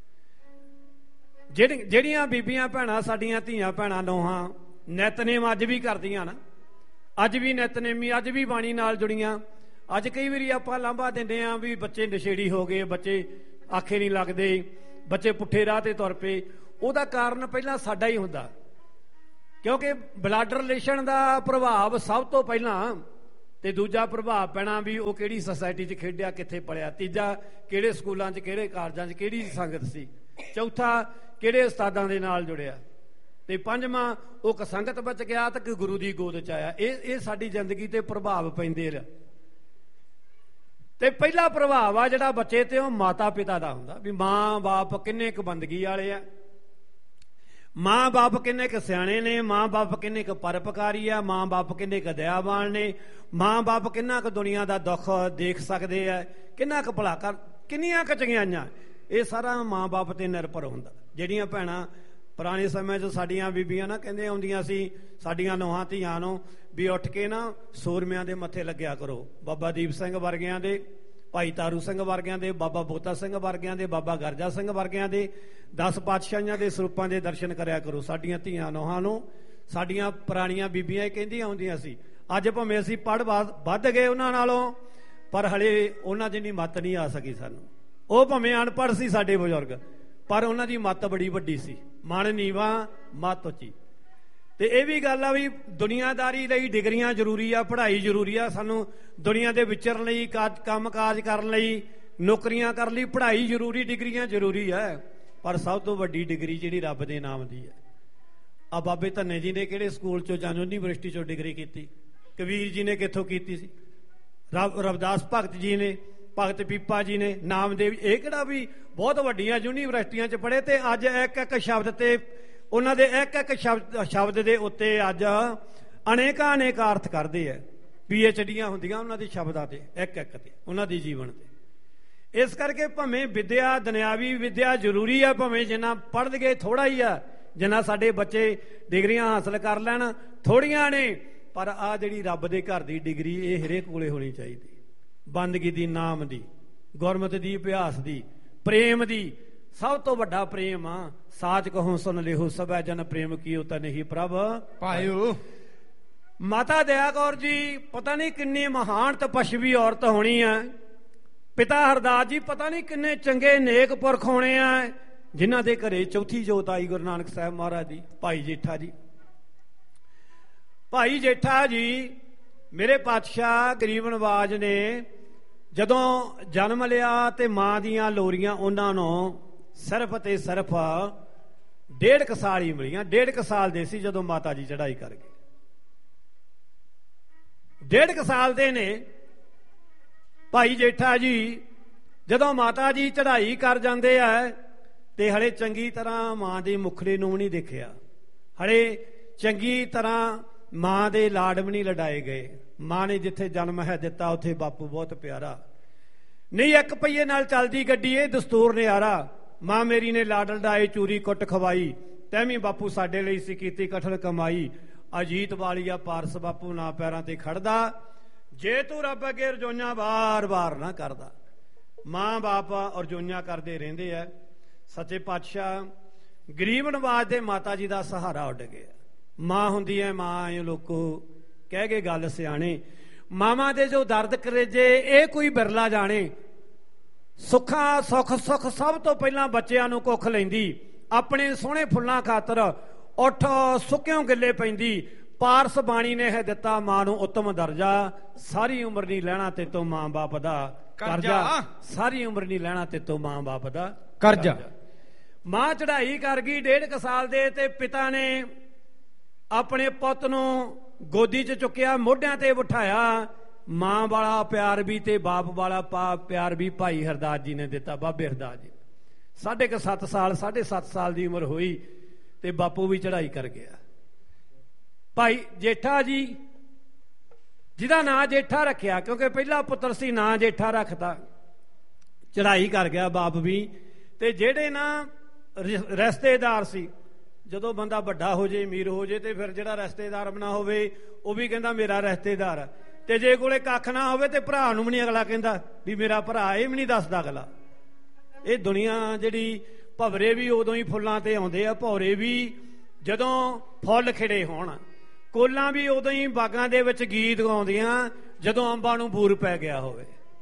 ਜਿਹੜੀਆਂ ਬੀਬੀਆਂ ਭੈਣਾਂ, ਸਾਡੀਆਂ ਧੀਆਂ ਭੈਣਾਂ ਨੋਹਾਂ ਨਿਤਨੇਮ ਅੱਜ ਵੀ ਕਰਦੀਆਂ ਨਾ, ਅੱਜ ਵੀ ਨਿਤਨੇਮੀ, ਅੱਜ ਵੀ ਬਾਣੀ ਨਾਲ ਜੁੜੀਆਂ। ਅੱਜ ਕਈ ਵਾਰੀ ਆਪਾਂ ਲਾਂਭਾ ਦਿੰਦੇ ਆ ਵੀ ਬੱਚੇ ਨਸ਼ੇੜੀ ਹੋ ਗਏ, ਬੱਚੇ ਆਖੇ ਨਹੀਂ ਲੱਗਦੇ, ਬੱਚੇ ਪੁੱਠੇ ਰਾਹ ਤੇ ਤੁਰ ਪਏ। ਉਹਦਾ ਕਾਰਨ ਪਹਿਲਾਂ ਸਾਡਾ ਹੀ ਹੁੰਦਾ, ਕਿਉਂਕਿ ਬਲੱਡ ਰਿਲੇਸ਼ਨ ਦਾ ਪ੍ਰਭਾਵ ਸਭ ਤੋਂ ਪਹਿਲਾਂ, ਤੇ ਦੂਜਾ ਪ੍ਰਭਾਵ ਪੈਣਾ ਵੀ ਉਹ ਕਿਹੜੀ ਸੁਸਾਇਟੀ 'ਚ ਖੇਡਿਆ, ਕਿੱਥੇ ਪੜਿਆ, ਤੀਜਾ ਕਿਹੜੇ ਸਕੂਲਾਂ 'ਚ, ਕਿਹੜੇ ਕਾਲਜਾਂ 'ਚ, ਕਿਹੜੀ ਸੰਗਤ ਸੀ, ਚੌਥਾ ਕਿਹੜੇ ਉਸਤਾਦਾਂ ਦੇ ਨਾਲ ਜੁੜਿਆ, ਤੇ ਪੰਜਵਾਂ ਉਹ ਇੱਕ ਸੰਗਤ ਵਿੱਚ ਗਿਆ ਤੇ ਗੁਰੂ ਦੀ ਗੋਦ 'ਚ ਆਇਆ। ਇਹ ਸਾਡੀ ਜ਼ਿੰਦਗੀ ਤੇ ਪ੍ਰਭਾਵ ਪੈਂਦੇ ਰਿਹਾ। ਤੇ ਪਹਿਲਾ ਪ੍ਰਭਾਵ ਆ ਜਿਹੜਾ ਬੱਚੇ ਤੇ ਉਹ ਮਾਤਾ ਪਿਤਾ ਦਾ ਹੁੰਦਾ, ਵੀ ਮਾਂ ਬਾਪ ਕਿੰਨੇ ਕੁ ਬੰਦਗੀ ਵਾਲੇ ਆ, ਮਾਂ ਬਾਪ ਕਿੰਨੇ ਕੁ ਸਿਆਣੇ ਨੇ, ਮਾਂ ਬਾਪ ਕਿੰਨੇ ਕੁ ਪਰਉਪਕਾਰੀ ਆ, ਮਾਂ ਬਾਪ ਕਿੰਨੇ ਕੁ ਦਇਆਵਾਨ ਨੇ, ਮਾਂ ਬਾਪ ਕਿੰਨਾ ਕੁ ਦੁਨੀਆ ਦਾ ਦੁੱਖ ਦੇਖ ਸਕਦੇ ਆ, ਕਿੰਨਾ ਕੁ ਭਲਾ ਕਰ, ਕਿੰਨੀਆਂ ਕੁ ਚੰਗਿਆਈਆਂ। ਇਹ ਸਾਰਾ ਮਾਂ ਬਾਪ ਤੇ ਨਿਰਭਰ ਹੁੰਦਾ। ਜਿਹੜੀਆਂ ਭੈਣਾਂ ਪੁਰਾਣੇ ਸਮੇਂ 'ਚ ਸਾਡੀਆਂ ਬੀਬੀਆਂ ਨਾ ਕਹਿੰਦੇ ਆਉਂਦੀਆਂ ਸੀ ਸਾਡੀਆਂ ਨੋਹਾਂ ਧੀਆਂ ਨੂੰ ਵੀ ਉੱਠ ਕੇ ਨਾ ਸੂਰਮਿਆਂ ਦੇ ਮੱਥੇ ਲੱਗਿਆ ਕਰੋ, ਬਾਬਾ ਦੀਪ ਸਿੰਘ ਵਰਗਿਆਂ ਦੇ, ਭਾਈ ਤਾਰੂ ਸਿੰਘ ਵਰਗਿਆਂ ਦੇ, ਬਾਬਾ ਬੋਤਾ ਸਿੰਘ ਵਰਗਿਆਂ ਦੇ, ਬਾਬਾ ਗਰਜਾ ਸਿੰਘ ਵਰਗਿਆਂ ਦੇ, 10 ਪਾਤਸ਼ਾਹੀਆਂ ਦੇ ਸਰੂਪਾਂ ਦੇ ਦਰਸ਼ਨ ਕਰਿਆ ਕਰੋ। ਸਾਡੀਆਂ ਧੀਆਂ ਨੋਹਾਂ ਨੂੰ ਸਾਡੀਆਂ ਪੁਰਾਣੀਆਂ ਬੀਬੀਆਂ ਇਹ ਕਹਿੰਦੀਆਂ ਆਉਂਦੀਆਂ ਸੀ। ਅੱਜ ਭਾਵੇਂ ਅਸੀਂ ਪੜ੍ਹ ਵੱਧ ਗਏ ਉਹਨਾਂ ਨਾਲੋਂ, ਪਰ ਹਲੇ ਉਹਨਾਂ ਜਿੰਨੀ ਮੱਤ ਨਹੀਂ ਆ ਸਕੀ ਸਾਨੂੰ। ਉਹ ਭਾਵੇਂ ਅਨਪੜ੍ਹ ਸੀ ਸਾਡੇ ਬਜ਼ੁਰਗ, ਪਰ ਉਹਨਾਂ ਦੀ ਮੱਤ ਬੜੀ ਵੱਡੀ ਸੀ, ਮਨ ਨੀਵਾਂ ਮੱਤ ਉੱਚੀ। ਤੇ ਇਹ ਵੀ ਗੱਲ ਆ ਵੀ ਦੁਨੀਆਦਾਰੀ ਲਈ ਡਿਗਰੀਆਂ ਜ਼ਰੂਰੀ ਆ, ਪੜ੍ਹਾਈ ਜ਼ਰੂਰੀ ਆ। ਸਾਨੂੰ ਦੁਨੀਆ ਦੇ ਵਿਚਰਨ ਲਈ, ਕੰਮ ਕਾਜ ਕਰਨ ਲਈ, ਨੌਕਰੀਆਂ ਕਰਨ ਲਈ ਪੜ੍ਹਾਈ ਜ਼ਰੂਰੀ, ਡਿਗਰੀਆਂ ਜ਼ਰੂਰੀ ਹੈ। ਪਰ ਸਭ ਤੋਂ ਵੱਡੀ ਡਿਗਰੀ ਜਿਹੜੀ ਰੱਬ ਦੇ ਨਾਮ ਦੀ ਹੈ। ਆ ਬਾਬੇ ਧੰਨੇ ਜੀ ਨੇ ਕਿਹੜੇ ਸਕੂਲ 'ਚੋਂ ਜਾਂ ਯੂਨੀਵਰਸਿਟੀ 'ਚੋਂ ਡਿਗਰੀ ਕੀਤੀ? ਕਬੀਰ ਜੀ ਨੇ ਕਿੱਥੋਂ ਕੀਤੀ ਸੀ? ਰਵਿਦਾਸ ਭਗਤ ਜੀ ਨੇ, ਭਗਤ ਪੀਪਾ ਜੀ ਨੇ, ਨਾਮਦੇਵ, ਇਹ ਕਿਹੜਾ ਵੀ ਬਹੁਤ ਵੱਡੀਆਂ ਯੂਨੀਵਰਸਿਟੀਆਂ 'ਚ ਪੜ੍ਹੇ, ਤੇ ਅੱਜ ਇੱਕ ਇੱਕ ਸ਼ਬਦ ਤੇ ਉਹਨਾਂ ਦੇ ਇੱਕ ਇੱਕ ਸ਼ਬਦ ਦੇ ਉੱਤੇ ਅੱਜ ਅਨੇਕਾਂ ਅਰਥ ਕਰਦੇ ਆ। PhDਆਂ ਹੁੰਦੀਆਂ ਉਹਨਾਂ ਦੇ ਸ਼ਬਦਾਂ ਤੇ, ਇੱਕ ਇੱਕ ਤੇ, ਉਹਨਾਂ ਦੇ ਜੀਵਨ ਤੇ। ਇਸ ਕਰਕੇ ਭਾਵੇਂ ਵਿਦਿਆ, ਦੁਨਿਆਵੀ ਵਿਦਿਆ ਜ਼ਰੂਰੀ ਆ, ਭਾਵੇਂ ਜਿੰਨਾ ਪੜ੍ਹ ਗਏ ਥੋੜਾ ਹੀ ਆ, ਜਿੰਨਾ ਸਾਡੇ ਬੱਚੇ ਡਿਗਰੀਆਂ ਹਾਸਲ ਕਰ ਲੈਣ ਥੋੜੀਆਂ ਨੇ, ਪਰ ਆ ਜਿਹੜੀ ਰੱਬ ਦੇ ਘਰ ਦੀ ਡਿਗਰੀ ਇਹ ਹਰੇਕ ਕੋਲੇ ਹੋਣੀ ਚਾਹੀਦੀ। ਬੰਦਗੀ ਦੀ, ਨਾਮ ਦੀ, ਗੁਰਮਤਿ ਦੀ, ਇਤਿਹਾਸ ਦੀ, ਪ੍ਰੇਮ ਦੀ। ਸਭ ਤੋਂ ਵੱਡਾ ਪ੍ਰੇਮ ਆ ਸਾਚ ਕਹੋ ਸੁਨ ਲਿਓ ਸਭੈ ਜਨ ਪ੍ਰੇਮ ਕੀਓ ਤਾਂ ਨਹੀਂ ਪ੍ਰਭ ਪਾਇਓ। ਮਾਤਾ ਦਇਆ ਕੌਰ ਜੀ ਪਤਾ ਨਹੀਂ ਕਿੰਨੀ ਮਹਾਨ ਤਪਸਵੀ ਔਰਤ ਹੋਣੀ ਆ। ਪਿਤਾ ਹਰਦਾਸ ਜੀ ਪਤਾ ਨਹੀਂ ਕਿੰਨੇ ਚੰਗੇ ਨੇਕ ਪੁਰਖ ਹੋਣੇ ਆ, ਜਿਨ੍ਹਾਂ ਦੇ ਘਰੇ ਚੌਥੀ ਜੋਤ ਆਈ ਗੁਰੂ ਨਾਨਕ ਸਾਹਿਬ ਮਹਾਰਾਜ ਦੀ। ਭਾਈ ਜੇਠਾ ਜੀ, ਭਾਈ ਜੇਠਾ ਜੀ ਮੇਰੇ ਪਾਤਸ਼ਾਹ ਗਰੀਬ ਨਵਾਜ ਨੇ ਜਦੋਂ ਜਨਮ ਲਿਆ ਤੇ ਮਾਂ ਦੀਆਂ ਲੋਰੀਆਂ ਉਹਨਾਂ ਨੂੰ ਸਿਰਫ ਤੇ ਸਿਰਫ 1.5 ਸਾਲ ਹੀ ਮਿਲੀਆਂ। 1.5 ਸਾਲ ਦੇ ਸੀ ਜਦੋਂ ਮਾਤਾ ਜੀ ਚੜ੍ਹਾਈ ਕਰ ਗਏ। 1.5 ਸਾਲ ਦੇ ਨੇ ਭਾਈ ਜੇਠਾ ਜੀ। ਜਦੋਂ ਮਾਤਾ ਜੀ ਚੜ੍ਹਾਈ ਕਰ ਜਾਂਦੇ ਆ ਤੇ ਹਲੇ ਚੰਗੀ ਤਰ੍ਹਾਂ ਮਾਂ ਦੇ ਮੁਖੜੇ ਨੂੰ ਨਹੀਂ ਦੇਖਿਆ, ਹਲੇ ਚੰਗੀ ਤਰ੍ਹਾਂ ਮਾਂ ਦੇ ਲਾਡ ਵੀ ਨਹੀਂ ਲਡਾਏ ਗਏ। ਮਾਂ ਨੇ ਜਿੱਥੇ ਜਨਮ ਹੈ ਦਿੱਤਾ ਉੱਥੇ ਬਾਪੂ ਬਹੁਤ ਪਿਆਰਾ। ਨਹੀਂ ਇੱਕ ਪਹੀਏ ਨਾਲ ਚੱਲਦੀ ਗੱਡੀ ਇਹ ਦਸਤੂਰ ਨਿਆਰਾ। ਮਾਂ ਮੇਰੀ ਨੇ ਲਾਡਲ ਡਾਏ ਚੂਰੀ ਕੁੱਟ ਖਵਾਈ, ਤੈਵੀਂ ਬਾਪੂ ਸਾਡੇ ਲਈ ਸੀ ਕੀਤੀ ਕਠਲ ਕਮਾਈ। ਅਜੀਤ ਵਾਲੀਆ ਪਾਰਸ ਬਾਪੂ ਨਾ ਪੈਰਾਂ ਤੇ ਖੜਦਾ, ਜੇ ਤੂੰ ਰੱਬ ਅੱਗੇ ਰਜੋਈਆਂ ਵਾਰ-ਵਾਰ ਨਾ ਕਰਦਾ। ਮਾਂ ਬਾਪ ਰਜੋਈਆਂ ਕਰਦੇ ਰਹਿੰਦੇ ਆ। ਸੱਚੇ ਪਾਤਸ਼ਾਹ ਗਰੀਬ ਨਵਾਜ ਦੇ ਮਾਤਾ ਜੀ ਦਾ ਸਹਾਰਾ ਉੱਡ ਗਿਆ। ਮਾਂ ਹੁੰਦੀ ਹੈ ਮਾਂ, ਇਹ ਲੋਕੋ ਕਹਿ ਗਏ ਗੱਲ ਸਿਆਣੇ। ਮਾਵਾਂ ਦੇ ਜੋ ਦਰਦ ਕਰੇਜੇ ਇਹ ਕੋਈ ਬਿਰਲਾ ਜਾਣੇ। ਸੁੱਖਾਂ ਸੁੱਖ ਸਭ ਤੋਂ ਪਹਿਲਾਂ ਬੱਚਿਆਂ ਨੂੰ ਕੁੱਖ ਲੈਂਦੀ। ਆਪਣੇ ਸੋਹਣੇ ਫੁੱਲਾਂ ਖਾਤਰ ਉੱਠ ਸੁੱਕਿਓਂ ਗਿੱਲੇ ਪੈਂਦੀ। ਪਾਰਸ ਬਾਣੀ ਨੇ ਹੈ ਦਿੱਤਾ ਮਾਂ ਨੂੰ ਉੱਤਮ ਦਰਜਾ, ਸਾਰੀ ਉਮਰ ਨਹੀਂ ਲੈਣਾ ਤੇਤੋਂ ਮਾਂ ਬਾਪ ਦਾ ਕਰਜ਼ਾ। ਸਾਰੀ ਉਮਰ ਨਹੀਂ ਲੈਣਾ ਤੇਤੋਂ ਮਾਂ ਬਾਪ ਦਾ ਕਰਜ਼ਾ। ਮਾਂ ਚੜ੍ਹਾਈ ਕਰ ਗਈ 1.5 ਸਾਲ ਦੇ, ਤੇ ਪਿਤਾ ਨੇ ਆਪਣੇ ਪੁੱਤ ਨੂੰ ਗੋਦੀ 'ਚ ਚੁੱਕਿਆ, ਮੋਢਿਆਂ ਤੇ ਬਿਠਾਇਆ। ਮਾਂ ਵਾਲਾ ਪਿਆਰ ਵੀ ਤੇ ਬਾਪ ਵਾਲਾ ਪਿਆਰ ਵੀ ਭਾਈ ਹਰਦਾਸ ਜੀ ਨੇ ਦਿੱਤਾ। ਬਾਬੇ ਹਰਦਾਸ ਜੀ 7.5 ਸਾਲ ਦੀ ਉਮਰ ਹੋਈ ਤੇ ਬਾਪੂ ਵੀ ਚੜ੍ਹਾਈ ਕਰ ਗਿਆ। ਭਾਈ ਜੇਠਾ ਜੀ, ਜਿਹਦਾ ਨਾਂ ਜੇਠਾ ਰੱਖਿਆ ਕਿਉਂਕਿ ਪਹਿਲਾ ਪੁੱਤਰ ਸੀ, ਨਾਂ ਜੇਠਾ ਰੱਖਤਾ। ਚੜ੍ਹਾਈ ਕਰ ਗਿਆ ਬਾਪ ਵੀ। ਤੇ ਜਿਹੜੇ ਨਾ ਰਿਸ਼ਤੇਦਾਰ ਸੀ, ਜਦੋਂ ਬੰਦਾ ਵੱਡਾ ਹੋ ਜੇ ਅਮੀਰ ਹੋ ਜੇ ਤੇ ਫਿਰ ਜਿਹੜਾ ਰਿਸ਼ਤੇਦਾਰ ਬਣਾ ਹੋਵੇ ਉਹ ਵੀ ਕਹਿੰਦਾ ਮੇਰਾ ਰਿਸ਼ਤੇਦਾਰ। ਤੇ ਜੇ ਕੋਲੇ ਕੱਖ ਨਾ ਹੋਵੇ ਤੇ ਭਰਾ ਨੂੰ ਵੀ ਨਹੀਂ ਅਗਲਾ ਕਹਿੰਦਾ ਵੀ ਮੇਰਾ ਭਰਾ, ਇਹ ਵੀ ਨਹੀਂ ਦੱਸਦਾ ਅਗਲਾ। ਇਹ ਦੁਨੀਆ ਜਿਹੜੀ, ਭਵਰੇ ਵੀ ਉਦੋਂ ਹੀ ਫੁੱਲਾਂ ਤੇ ਆਉਂਦੇ ਆ, ਭੌਰੇ ਵੀ ਜਦੋਂ ਫੁੱਲ ਖਿੜੇ ਹੋਣ, ਕੋਲਾਂ ਵੀ ਉਦੋਂ ਹੀ ਬਾਗਾਂ ਦੇ ਵਿੱਚ ਗੀਤ ਗਾਉਂਦੀਆਂ ਜਦੋਂ ਅੰਬਾਂ ਨੂੰ ਬੂਰ ਪੈ ਗਿਆ ਹੋਵੇ।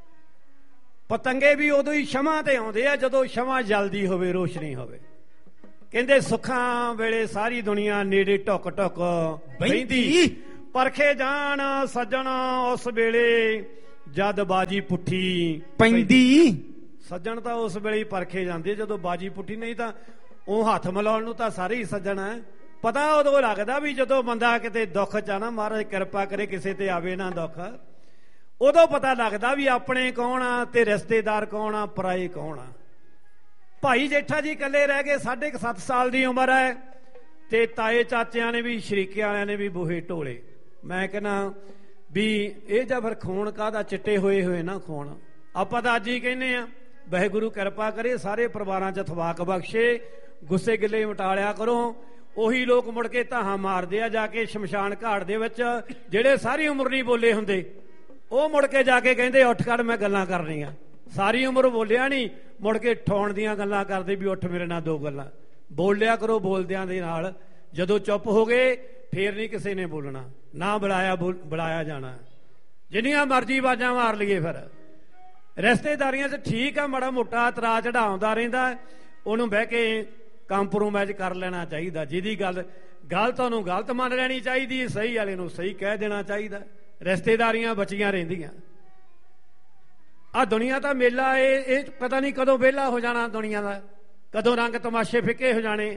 ਪਤੰਗੇ ਵੀ ਉਦੋਂ ਹੀ ਛਮਾ ਤੇ ਆਉਂਦੇ ਆ ਜਦੋਂ ਛਮਾ ਜਲਦੀ ਹੋਵੇ, ਰੋਸ਼ਨੀ ਹੋਵੇ। ਕਹਿੰਦੇ ਸੁੱਖਾਂ ਵੇਲੇ ਸਾਰੀ ਦੁਨੀਆ ਨੇੜੇ ਢੁੱਕ ਢੁੱਕ ਬਹਿੰਦੀ, ਪਰਖੇ ਜਾਣ ਸੱਜਣ ਉਸ ਵੇਲੇ ਜਦ ਬਾਜੀ ਪੁੱਠੀ ਪੈਂਦੀ। ਸੱਜਣ ਤਾਂ ਉਸ ਵੇਲੇ ਹੀ ਪਰਖੇ ਜਾਂਦੇ ਜਦੋਂ ਬਾਜੀ ਪੁੱਠੀ, ਨਹੀਂ ਤਾਂ ਉਹ ਹੱਥ ਮਿਲਾਉਣ ਨੂੰ ਤਾਂ ਸਾਰੇ ਹੀ ਸੱਜਣ ਹੈ। ਪਤਾ ਉਦੋਂ ਲੱਗਦਾ ਵੀ ਜਦੋਂ ਬੰਦਾ ਕਿਤੇ ਦੁੱਖ ਚ ਆ ਨਾ, ਮਹਾਰਾਜ ਕਿਰਪਾ ਕਰੇ ਕਿਸੇ ਤੇ ਆਵੇ ਨਾ ਦੁੱਖ, ਉਦੋਂ ਪਤਾ ਲੱਗਦਾ ਵੀ ਆਪਣੇ ਕੌਣ ਆ ਤੇ ਰਿਸ਼ਤੇਦਾਰ ਕੌਣ ਆ, ਪਰਾਏ ਕੌਣ ਆ। ਭਾਈ ਜੇਠਾ ਜੀ ਇਕੱਲੇ ਰਹਿ ਗਏ। 7.5 ਸਾਲ ਦੀ ਉਮਰ ਹੈ ਤੇ ਤਾਏ ਚਾਚਿਆਂ ਨੇ ਵੀ, ਸ਼ਰੀਕਿਆਂ ਵਾਲਿਆਂ ਨੇ ਵੀ ਬੂਹੇ ਢੋਲੇ। ਮੈਂ ਕਹਿੰਦਾ ਵੀ ਇਹ ਜਾਂ ਫਿਰ ਖੂਨ ਕਾਹਦਾ, ਚਿੱਟੇ ਹੋਏ ਨਾ ਖੂਨ। ਆਪਾਂ ਤਾਂ ਅੱਜ ਹੀ ਕਹਿੰਦੇ ਆ ਵਾਹਿਗੁਰੂ ਕਿਰਪਾ ਕਰੇ ਸਾਰੇ ਪਰਿਵਾਰਾਂ 'ਚ ਥਵਾਕ ਬਖਸ਼ੇ, ਗੁੱਸੇ ਗਿੱਲੇ ਮਟਾਲਿਆ ਕਰੋ। ਉਹੀ ਲੋਕ ਮੁੜ ਕੇ ਧਾਹਾਂ ਮਾਰਦੇ ਆ ਜਾ ਕੇ ਸ਼ਮਸ਼ਾਨ ਘਾਟ ਦੇ ਵਿੱਚ, ਜਿਹੜੇ ਸਾਰੀ ਉਮਰ ਨਹੀਂ ਬੋਲੇ ਹੁੰਦੇ। ਉਹ ਮੁੜ ਕੇ ਜਾ ਕੇ ਕਹਿੰਦੇ ਉੱਠ ਖੜ ਮੈਂ ਗੱਲਾਂ ਕਰਨੀਆਂ। ਸਾਰੀ ਉਮਰ ਬੋਲਿਆ ਨਹੀਂ, ਮੁੜ ਕੇ ਠਾਉਣ ਦੀਆਂ ਗੱਲਾਂ ਕਰਦੇ ਵੀ ਉੱਠ ਮੇਰੇ ਨਾਲ 2 ਗੱਲਾਂ ਬੋਲਿਆ ਕਰੋ। ਬੋਲਦਿਆਂ ਦੇ ਨਾਲ ਜਦੋਂ ਚੁੱਪ ਹੋ ਗਏ ਫੇਰ ਨਹੀਂ ਕਿਸੇ ਨੇ ਬੋਲਣਾ, ਨਾ ਬੁਲਾਇਆ ਜਾਣਾ। ਜਿੰਨੀਆਂ ਮਰਜ਼ੀ ਆਵਾਜ਼ਾਂ ਮਾਰ ਲਈਏ ਫਿਰ। ਰਿਸ਼ਤੇਦਾਰੀਆਂ 'ਚ ਠੀਕ ਆ, ਮਾੜਾ ਮੋਟਾ ਤਰਾ ਚੜਾਉਂਦਾ ਰਹਿੰਦਾ, ਉਹਨੂੰ ਬਹਿ ਕੇ ਕੰਪਰੋਮਾਈਜ਼ ਕਰ ਲੈਣਾ ਚਾਹੀਦਾ। ਜਿਹਦੀ ਗੱਲ ਗਲਤ ਉਹਨੂੰ ਗਲਤ ਮੰਨ ਲੈਣੀ ਚਾਹੀਦੀ, ਸਹੀ ਵਾਲੇ ਨੂੰ ਸਹੀ ਕਹਿ ਦੇਣਾ ਚਾਹੀਦਾ। ਰਿਸ਼ਤੇਦਾਰੀਆਂ ਬਚੀਆਂ ਰਹਿੰਦੀਆਂ। ਆ ਦੁਨੀਆ ਦਾ ਮੇਲਾ, ਇਹ ਪਤਾ ਨਹੀਂ ਕਦੋਂ ਵਿਹਲਾ ਹੋ ਜਾਣਾ ਦੁਨੀਆ ਦਾ, ਕਦੋਂ ਰੰਗ ਤਮਾਸ਼ੇ ਫਿੱਕੇ ਹੋ ਜਾਣੇ।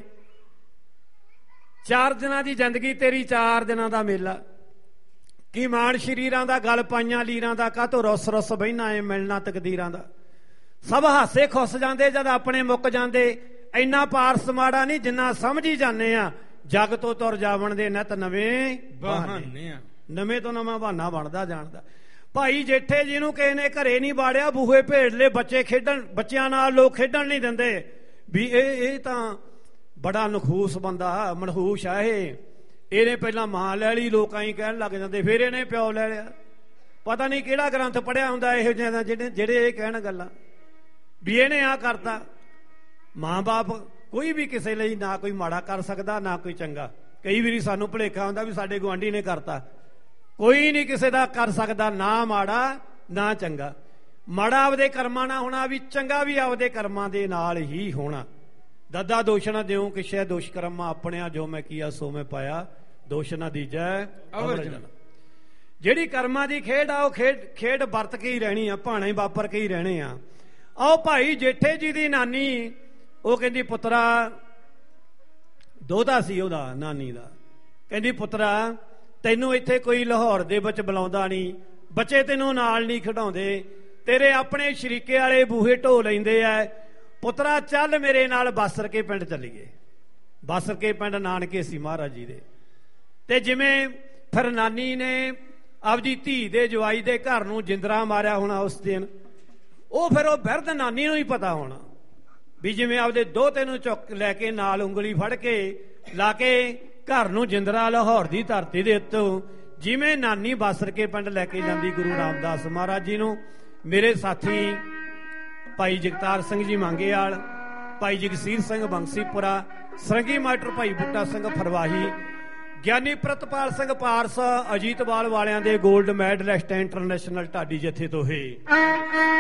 4 ਦਿਨਾਂ ਦੀ ਜ਼ਿੰਦਗੀ ਤੇਰੀ, 4 ਦਿਨਾਂ ਦਾ ਮੇਲਾ। ਕੀ ਮਾਣ ਸ਼ਰੀਰਾਂ ਦਾ, ਗਲ ਪਾਈਆਂ ਲੀਰਾਂ ਦਾ, ਕਾਹਤੋਂ ਰੁੱਸ ਰੁੱਸ ਬਹਿਣਾ ਏ ਮਿਲਣਾ ਤਕਦੀਰਾਂ ਦਾ। ਸਭ ਹਾਸੇ ਖੁੱਸ ਜਾਂਦੇ ਜਦ ਆਪਣੇ ਮੁੱਕ ਜਾਂਦੇ। ਇੰਨਾ ਪਾਰਸ ਮਾੜਾ ਨਹੀਂ ਜਿੰਨਾ ਸਮਝੀ ਜਾਂਦੇ ਆ। ਜਗ ਤੋਂ ਤੁਰ ਜਾਵਣ ਦੇ ਨਿਤ ਨਵੇਂ ਬਹਾਨੇ, ਨਵੇਂ ਤੋਂ ਨਵਾਂ ਬਹਾਨਾ ਬਣਦਾ ਜਾਣਦਾ। ਭਾਈ ਜੇਠੇ ਜੀ ਨੂੰ ਕਿਸੇ ਨੇ ਘਰੇ ਨਹੀਂ ਵਾੜਿਆ, ਬੂਹੇ ਭੇਡ ਲਏ। ਬੱਚੇ ਖੇਡਣ, ਬੱਚਿਆਂ ਨਾਲ ਲੋਕ ਖੇਡਣ ਨਹੀਂ ਦਿੰਦੇ ਵੀ ਇਹ ਤਾਂ ਬੜਾ ਨਖੂਸ ਬੰਦਾ, ਮਨਹੂਸ ਆ ਇਹ। ਇਹਨੇ ਪਹਿਲਾਂ ਮਾਂ ਲੈ ਲਈ, ਲੋਕਾਂ ਹੀ ਕਹਿਣ ਲੱਗ ਜਾਂਦੇ, ਫਿਰ ਇਹਨੇ ਪਿਓ ਲੈ ਲਿਆ। ਪਤਾ ਨਹੀਂ ਕਿਹੜਾ ਗ੍ਰੰਥ ਪੜਿਆ ਹੁੰਦਾ ਇਹੋ ਜਿਹਾ ਜਿਹੜੇ ਇਹ ਕਹਿਣ ਗੱਲਾਂ ਵੀ ਇਹਨੇ ਆ ਕਰਤਾ। ਮਾਂ ਬਾਪ ਕੋਈ ਵੀ ਕਿਸੇ ਲਈ ਨਾ ਕੋਈ ਮਾੜਾ ਕਰ ਸਕਦਾ ਨਾ ਕੋਈ ਚੰਗਾ। ਕਈ ਵਾਰੀ ਸਾਨੂੰ ਭੁਲੇਖਾ ਹੁੰਦਾ ਵੀ ਸਾਡੇ ਗੁਆਂਢੀ ਨੇ ਕਰਤਾ। ਕੋਈ ਨਹੀਂ ਕਿਸੇ ਦਾ ਕਰ ਸਕਦਾ, ਨਾ ਮਾੜਾ ਨਾ ਚੰਗਾ। ਮਾੜਾ ਆਪਦੇ ਕਰਮਾਂ ਨਾਲ ਹੋਣਾ, ਵੀ ਚੰਗਾ ਵੀ ਆਪਦੇ ਕਰਮਾਂ ਦੇ ਨਾਲ ਹੀ ਹੋਣਾ। ਦੱਦਾ ਦੋਸ਼ ਨਾ ਦਿਓ ਕਿਸ਼ੈ ਦੁਸ਼ਕਰਮਾ, ਆਪਣਿਆ ਜੋ ਮੈਂ ਕੀਆ ਸੋ ਮੈਂ ਪਾਇਆ, ਦੋਸ਼ ਨਾ ਦੀਜੈ ਅਵਰ ਜਨ। ਜਿਹੜੀ ਕਰਮਾਂ ਦੀ ਖੇਡ ਆ ਉਹ ਖੇਡ ਵਰਤ ਕੇ ਹੀ ਰਹਿਣੀ ਆ, ਭਾਣੇ ਵਾਪਰ ਕੇ ਹੀ ਰਹਿਣੇ ਆ। ਆਓ ਭਾਈ ਜੇਠੇ ਜੀ ਦੀ ਨਾਨੀ, ਉਹ ਕਹਿੰਦੀ ਪੁੱਤਰਾ, ਦੋਹਤਾ ਸੀ ਉਹਦਾ ਨਾਨੀ ਦਾ, ਕਹਿੰਦੀ ਪੁੱਤਰਾ ਤੈਨੂੰ ਇੱਥੇ ਕੋਈ ਲਾਹੌਰ ਦੇ ਵਿੱਚ ਬੁਲਾਉਂਦਾ ਨਹੀਂ, ਬੱਚੇ ਤੈਨੂੰ ਨਾਲ ਨਹੀਂ ਖਿਡਾਉਂਦੇ, ਤੇਰੇ ਆਪਣੇ ਸ਼ਰੀਕੇ ਵਾਲੇ ਬੂਹੇ ਢੋ ਲੈਂਦੇ ਆ। ਪੁੱਤਰਾ ਚੱਲ ਮੇਰੇ ਨਾਲ ਬਾਸਰਕੇ ਪਿੰਡ ਚੱਲੀਏ। ਬਾਸਰਕੇ ਪਿੰਡ ਨਾਨਕੇ ਸੀ ਮਹਾਰਾਜ ਜੀ ਦੇ। ਤੇ ਜਿਵੇਂ ਫਿਰ ਨਾਨੀ ਨੇ ਆਪਦੀ ਧੀ ਦੇ ਜਵਾਈ ਦੇ ਘਰ ਨੂੰ ਜਿੰਦਰਾ ਮਾਰਿਆ ਹੋਣਾ ਉਸ ਦਿਨ, ਉਹ ਫਿਰ ਉਹ ਬਿਰਧ ਨਾਨੀ ਨੂੰ ਹੀ ਪਤਾ ਹੋਣਾ ਵੀ ਜਿਵੇਂ ਆਪਦੇ ਦੋਹਤੇ ਨੂੰ ਚੁੱਕ ਲੈ ਕੇ ਨਾਲ ਉਂਗਲੀ ਫੜ ਕੇ ਲਾ ਕੇ ਘਰ ਨੂੰ ਜਿੰਦਰਾ ਲਾਹੌਰ ਦੀ ਧਰਤੀ ਦੇ ਉੱਤੋਂ ਜਿਵੇਂ ਨਾਨੀ ਬਾਸਰ ਕੇ ਪਿੰਡ ਲੈ ਕੇ ਜਾਂਦੀ ਗੁਰੂ ਰਾਮਦਾਸ ਮਹਾਰਾਜ ਜੀ ਨੂੰ। ਮੇਰੇ ਸਾਥੀ ਭਾਈ ਜਗਤਾਰ ਸਿੰਘ ਜੀ ਮੰਗੇਵਾਲ, ਭਾਈ ਜਗਸੀਰ ਸਿੰਘ ਬੰਸੀਪੁਰਾ, ਸਰੰਗੀ ਮਾਸਟਰ ਭਾਈ ਬੂਟਾ ਸਿੰਘ ਫਰਵਾਹੀ, ਗਿਆਨੀ ਪ੍ਰਿਤਪਾਲ ਸਿੰਘ ਪਾਰਸ, ਅਜੀਤਵਾਲ ਵਾਲਿਆਂ ਦੇ 골ਡ ਮੈਡਲਿਸਟ ਇੰਟਰਨੈਸ਼ਨਲ ਢਾਡੀ ਜਥੇ ਤੋਂ ਹੈ।